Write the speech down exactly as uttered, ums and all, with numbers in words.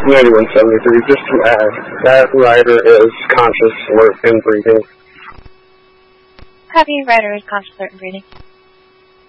ninety-one seventy-three, just to add, that rider is conscious, alert, and breathing. Copy, rider is conscious, alert, and breathing.